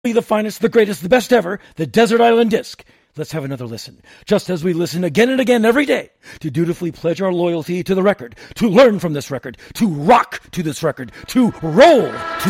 the finest, the greatest, the best ever, the Desert Island Disc. Let's have another listen, just as we listen again and again every day, to dutifully pledge our loyalty to the record, to learn from this record, to rock to this record, to roll to